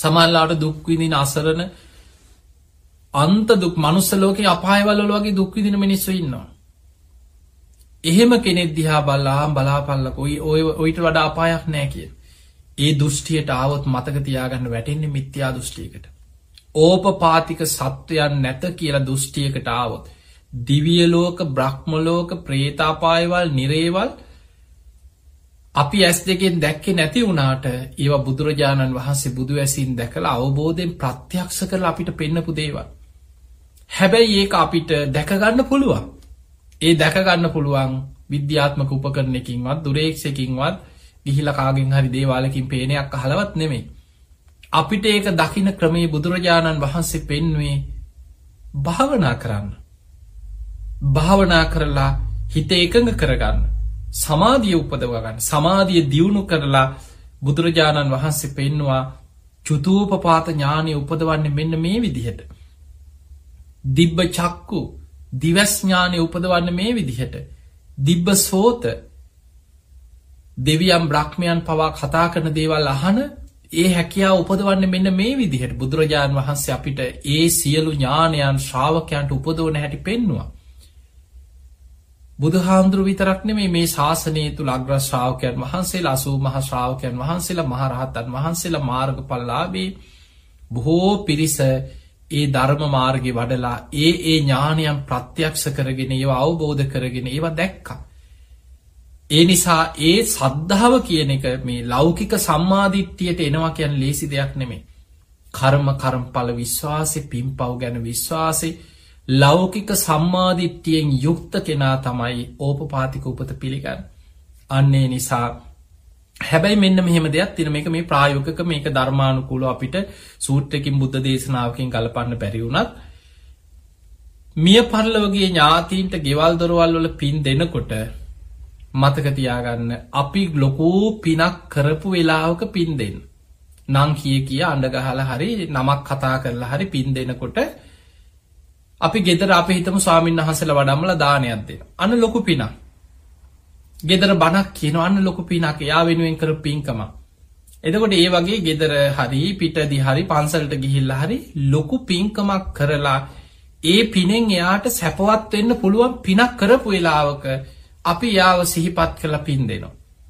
සමහරවිට දුක් විඳින අසරණ අන්ත දුක් මනුස්ස ලෝකේ අපායවල වගේ දුක් විඳින මිනිස්සු ඉන්නවා. එහෙම කෙනෙක් දිහා බලාපල්ලකෝ ඔයිට වඩා අපායක් නැහැ කියන. ඒ දෘෂ්ටියට ආවොත් මතක තියාගන්න වැටෙන්නේ මිත්‍යා දෘෂ්ටියකට. ඕපපාතික සත්වයන් නැත කියලා දෘෂ්ටියකට ආවොත් දිව්‍ය ලෝක, බ්‍රහ්ම ලෝක, പ്രേතාපායවල, නිරේවල අපි ඇස් දෙකෙන් දැක්කේ නැති වුණාට ඒවා බුදුරජාණන් වහන්සේ බුදු ඇසින් දැකලා අවබෝධයෙන් ප්‍රත්‍යක්ෂ කරලා අපිට පෙන්නපු දේවල්. හැබැයි ඒක අපිට දැක ගන්න පුළුවන්. ඒ දැක ගන්න පුළුවන් විද්‍යාත්මක උපකරණයකින්වත් දුරේක්ෂයකින්වත් ගිහිලා කාගෙන් හරි දේවාලකින් පේනයක් අහලවත් නෙමෙයි. අපිට ඒක දකින්න ක්‍රමයේ බුදුරජාණන් වහන්සේ පෙන්වුවේ භාවනා කරන්න. භාවනා කරලා හිත එකඟ කරගන්න. සමාධිය උපදව ගන්න. සමාධිය දියුණු කරලා බුදුරජාණන් වහන්සේ පෙන්නවා චුතූපපාත ඥානෙ උපදවන්නේ මෙන්න මේ විදිහට. දිබ්බ චක්කු දිවස් ඥානෙ උපදවන්නේ මේ විදිහට. දිබ්බ සෝත දෙවියන් බ්‍රහ්මයන් පවා කතා කරන දේවල් අහන ඒ හැකියාව උපදවන්නේ මෙන්න මේ විදිහට. බුදුරජාණන් වහන්සේ අපිට ඒ සියලු ඥානයන් ශ්‍රාවකයන්ට උපදවන හැටි පෙන්නවා. බුදුහාමුදුරු විතරක් නෙමෙයි මේ ශාසනය තුල අග්‍ර ශ්‍රාවකයන් වහන්සේලා 80 මහා ශ්‍රාවකයන් වහන්සේලා මහරහතන් වහන්සේලා මාර්ගඵලලාභී බොහෝ පිරිස ඒ ධර්ම මාර්ගේ වඩලා ඒ ඥානයන් ප්‍රත්‍යක්ෂ කරගෙන ඒවා අවබෝධ කරගෙන ඒවා දැක්කා. ඒ නිසා ඒ සද්ධාව කියන එක මේ ලෞකික සම්මාදිට්ඨියට එනවා කියන්නේ ලේසි දෙයක් නෙමෙයි. කර්මඵල විශ්වාසෙ, පින්පව් ගැන විශ්වාසෙ, ලෞකික සම්මාදිට්ඨියෙන් යුක්ත කෙනා තමයි ඕපපාතික උපත පිළිගන්නේ. අන්නේ නිසා හැබැයි මෙන්න මෙහෙම දෙයක් තියෙන මේක මේ ප්‍රායෝගික මේක ධර්මානුකූලව අපිට සූත්‍රයකින් බුද්ධ දේශනාවකින් ගලපන්න බැරි වුණත් මිය පරලොවගේ ඥාතීන්ට ගෙවල් දොරවල් වල පින් දෙනකොට මතක තියාගන්න අපි ලොකු පිනක් කරපු වෙලාවක පින් දෙන්න. නම් කිය අඬ ගහලා හරි නමක් කතා කරලා හරි පින් දෙනකොට අපි ගෙදර අපි හිතමු ස්වාමීන් වහන්සේලා වඩම්මලා දානයක් දෙනවා. අන්න ලොකු පිනක්. ගෙදර බණක් කියනවා අන්න ලොකු පිනක්. එයා වෙනුවෙන් කරපු පින්කම. එතකොට ඒ වගේ ගෙදර හරි පිටදී හරි පන්සලට ගිහිල්ලා හරි ලොකු පින්කමක් කරලා ඒ පිනෙන් එයාට සැපවත් වෙන්න පුළුවන් පිනක් කරපු වෙලාවක අපි යාව සිහිපත් කරලා පින් දෙනවා.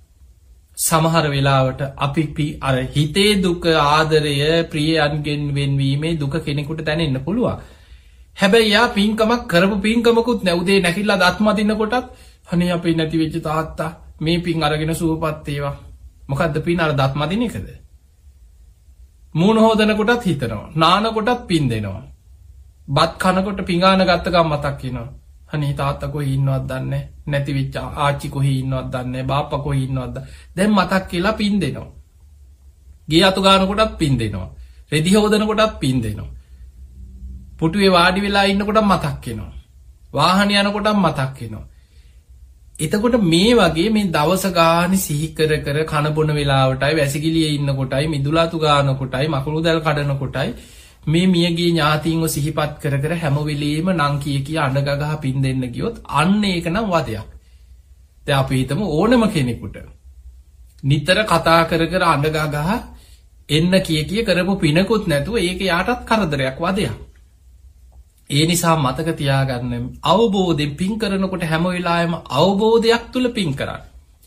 සමහර වෙලාවට අපි අර හිතේ දුක ආදරය ප්‍රියයන්ගෙන් වෙන්වීමේ දුක කෙනෙකුට දැනෙන්න පුළුවන්. හැබැයි යා පින්කමක් කරපු පින්කමකුත් නෑ. උදේ නැගිටලා දත් මදින්න කොටත් අනේ අපේ නැති වෙච්ච තාත්තා මේ පින් අරගෙන සුවපත් වේවා. මොකද්ද පින් අර දත් මදින එකද? මූණ හොදන කොටත් හිතනවා. නාන කොටත් පින් දෙනවා. බත් කනකොට පිඟාන ගත්ත ගමන් මතක් වෙනවා. අනේ තාත්තා කොහේ ඉන්නවද දන්නේ නැති වෙච්ච ආච්චි කොහේ ඉන්නවද දන්නේ බාප්පා කොහේ ඉන්නවද දැන් මතක් කියලා පින් දෙනවා. ගේ අතු ගන්න කොටත් පින් දෙනවා. රෙදි හොදන කොටත් පින් දෙනවා. පුටුවේ වාඩි වෙලා ඉන්න කොටත් මතක් වෙනවා. වාහනේ යන කොටත් මතක් වෙනවා. එතකොට මේ වගේ මේ දවස ගානේ සිහි කර කන බොන වෙලාවටයි වැසිකිළියේ ඉන්න කොටයි මිදුලාතු ගන්න කොටයි මකුළු දැල් කඩන කොටයි මේ මියගේ ඥාතීන්ව සිහිපත් කර හැම වෙලෙම නම් කිය අඬ ගගහ පින් දෙන්න ගියොත් අන්න ඒක නම් වදයක්. දැන් අපි හිතමු ඕනම කෙනෙකුට නිතර කතා කර අඬ ගගහ එන්න කිය කරපු පිනකුත් නැතුව ඒක යාටත් කරදරයක් වදයක්. ඒ නිසා මතක තියාගන්න අවබෝධයෙන් පින් කරනකොට හැම වෙලාවෙම අවබෝධයක් තුල පින් කරන්න.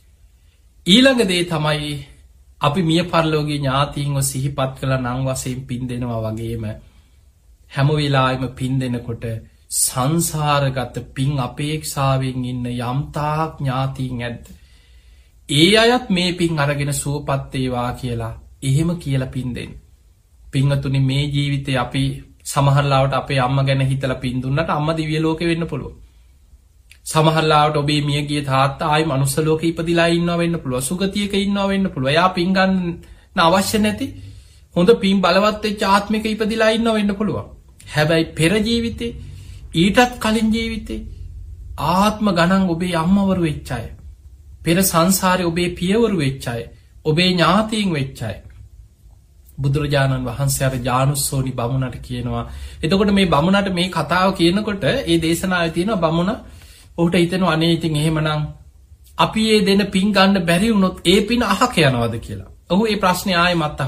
ඊළඟ දේ තමයි අපි මිය පරලෝකීය ඥාතීන්ව සිහිපත් කළා නම් වශයෙන් පින් දෙනවා වගේම හැම වෙලාවෙම පින් දෙනකොට සංසාරගත පින් අපේක්ෂාවෙන් ඉන්න යම්තාක් ඥාතීන් ඇද්ද ඒ අයත් මේ පින් අරගෙන සුවපත් වේවා කියලා එහෙම කියලා පින් දෙන්න. පින්වතුනි මේ ජීවිතේ අපි සමහරලාවට අපේ අම්මා ගැන හිතලා පින් දුන්නට අම්මා දිව්‍ය ලෝකේ වෙන්න පුළුවන්. සමහරලාවට ඔබේ මියගිය තාත්තා ආයි මනුස්ස ලෝකේ ඉපදිලා ඉන්නවා වෙන්න පුළුවන්. සුගතියක ඉන්නවා වෙන්න පුළුවන්. එයා පින් ගන්න අවශ්‍ය නැති හොඳ පින් බලවත් වෙච්ච ආත්මික ඉපදිලා ඉන්නවා වෙන්න පුළුවන්. හැබැයි පෙර ජීවිතේ ඊටත් කලින් ජීවිතේ ආත්ම ගණන් ඔබේ අම්මවරු වෙච්ච අය. පෙර සංසාරේ ඔබේ පියවරු වෙච්ච අය. ඔබේ ඥාතීන් වෙච්ච අය. බුදුරජාණන් වහන්සේ අර ජානුස්සෝනි බමුණට කියනවා. එතකොට මේ බමුණට මේ කතාව කියනකොට ඒ දේශනාවේ තියෙනවා බමුණ ඔහුට හිතෙනවා අනේ ඉතින් එහෙමනම් අපි මේ දෙන පින් ගන්න බැරි වුණොත් ඒ පින අහක යනවද කියලා. ඔහු ඒ ප්‍රශ්නේ ආයෙමත්